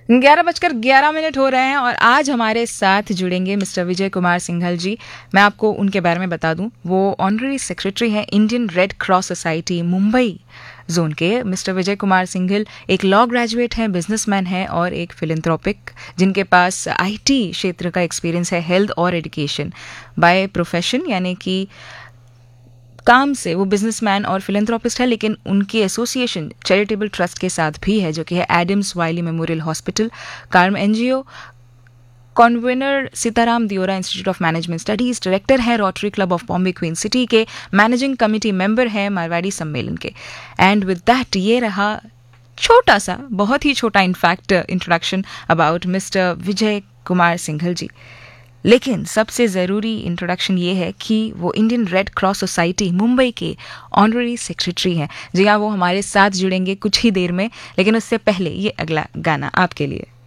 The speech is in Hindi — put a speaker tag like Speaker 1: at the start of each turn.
Speaker 1: 11:11 हो रहे हैं और आज हमारे साथ जुड़ेंगे मिस्टर विजय कुमार सिंघल जी। मैं आपको उनके बारे में बता दूं, वो ऑनररी सेक्रेटरी हैं Indian red cross society Mumbai zone के। मिस्टर विजय कुमार सिंघल एक लॉ ग्रेजुएट हैं, बिजनेसमैन हैं और एक फिलेंथ्रोपिक जिनके पास आईटी क्षेत्र का एक्सपीरियंस है, हेल्थ और एजुकेशन। बाय प्रोफेशन यानी कि काम से वो बिजनेसमैन और फिलेंथ्रोपिस्ट है, लेकिन उनकी एसोसिएशन चैरिटेबल ट्रस्ट के साथ भी है, जो कि है Adams वाइली memorial hospital, कार्म NGO, convener Sitaram Deora institute of management studies, director है rotary club of Bombay queen city के, मैनेजिंग कमिटी मेंबर है मारवाड़ी सम्मेलन के। एंड विद दैट ये रहा छोटा सा, बहुत ही छोटा in fact introduction about mister Vijay Kumar Singhal जी। लेकिन सबसे ज़रूरी इंट्रोडक्शन ये है कि वो Indian red cross society Mumbai के ऑनररी सेक्रेटरी हैं। जी हाँ, वो हमारे साथ जुड़ेंगे कुछ ही देर में, लेकिन उससे पहले ये अगला गाना आपके लिए।